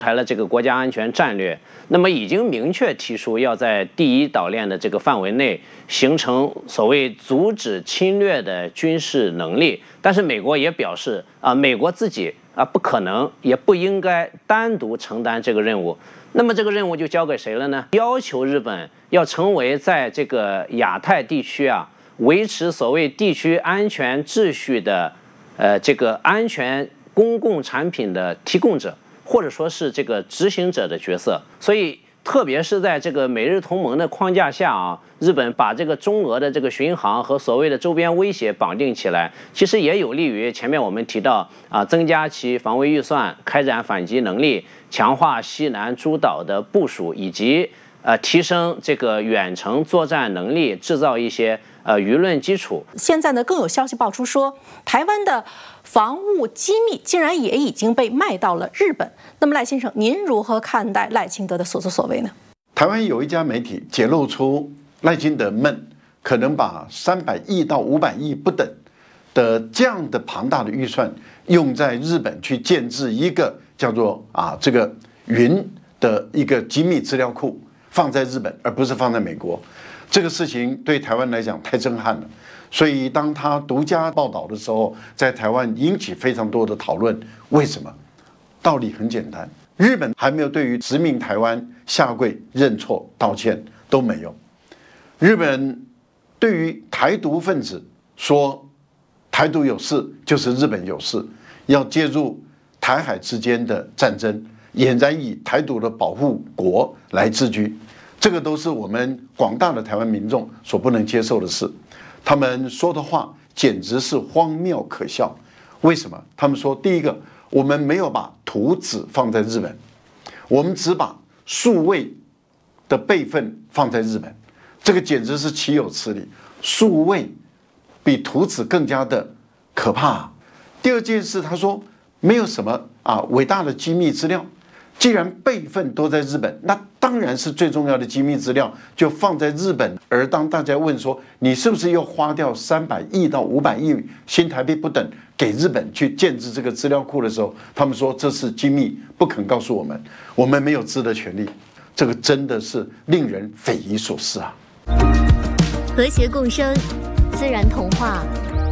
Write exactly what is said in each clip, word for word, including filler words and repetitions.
排了这个国家安全战略，那么已经明确提出要在第一岛链的这个范围内形成所谓阻止侵略的军事能力。但是美国也表示啊，美国自己啊不可能也不应该单独承担这个任务。那么这个任务就交给谁了呢？要求日本要成为在这个亚太地区啊维持所谓地区安全秩序的呃这个安全公共产品的提供者，或者说是这个执行者的角色。所以特别是在这个美日同盟的框架下啊，日本把这个中俄的这个巡航和所谓的周边威胁绑定起来，其实也有利于前面我们提到啊，增加其防卫预算，开展反击能力，强化西南诸岛的部署，以及呃提升这个远程作战能力，制造一些呃舆论基础。 现在呢，更有消息爆出说，台湾的防务机密竟然也已经被卖到了日本。那么赖先生，您如何看待赖清德的所作所为呢？ 台湾有一家媒体揭露出赖清德们可能把三百亿到五百亿不等的这样的庞大的预算用在日本去建制一个叫做啊这个云的一个机密资料库，放在日本而不是放在美国。这个事情对台湾来讲太震撼了，所以当他独家报道的时候，在台湾引起非常多的讨论。为什么？道理很简单，日本还没有对于殖民台湾下跪认错道歉，都没有。日本对于台独分子说台独有事就是日本有事，要介入台海之间的战争，俨然以台独的保护国来自居，这个都是我们广大的台湾民众所不能接受的事。他们说的话简直是荒谬可笑。为什么？他们说，第一个，我们没有把图纸放在日本，我们只把数位的备份放在日本，这个简直是岂有此理。数位比图纸更加的可怕啊。第二件事，他说没有什么啊伟大的机密资料，既然备份都在日本，那当然是最重要的机密资料就放在日本。而当大家问说你是不是又花掉三百亿到五百亿新台币不等给日本去建制这个资料库的时候，他们说这是机密，不肯告诉我们，我们没有知的权利。这个真的是令人匪夷所思啊！ 和谐共生，自然童话。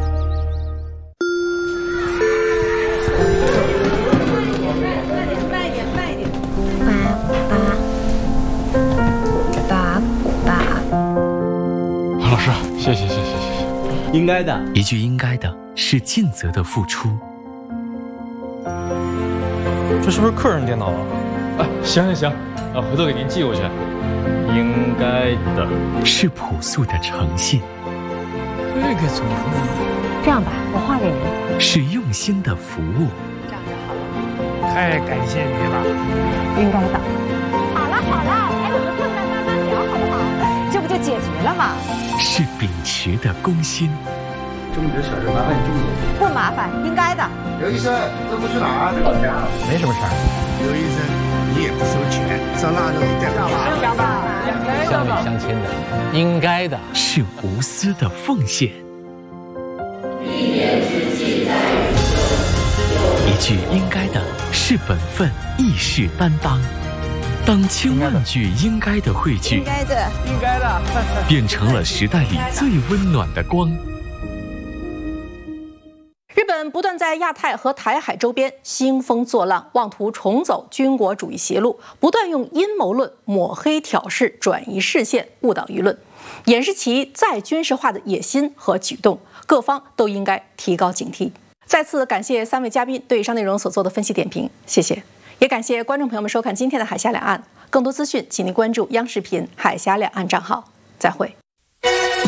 老师，谢谢谢谢谢谢。 应该的， 一句应该的是尽责的付出。 这是不是客人电脑啊？啊，行行行，啊，回头给您寄过去。应该的是朴素的诚信。 这个怎么？ 这样吧，我画给您。 是用心的服务。 这样就好了。 太感谢您了。 应该的。好了好了，还有个困难慢慢聊，好不好？这不就解决了吗？ 是秉持的公心。 中职小事麻烦你注意。 不麻烦，应该的。 刘医生，这不去哪儿？去老家。 没什么事儿。 刘医生，你也不收钱，上腊肉带回家。 应该的， 乡里乡亲的，应该的。 是无私的奉献。 一年之计在于一句应该的是本分，义士担当。当千万句应该的汇聚， 应该的， 应该的， 变成了时代里最温暖的光。 日本不断在亚太和台海周边兴风作浪，妄图重走军国主义邪路，不断用阴谋论抹黑挑事，转移视线，误导舆论，掩饰其再军事化的野心和举动。各方都应该提高警惕。再次感谢三位嘉宾对以上内容所做的分析点评，谢谢。也感谢观众朋友们收看今天的海峡两岸，更多资讯请您关注央视频海峡两岸账号。再会。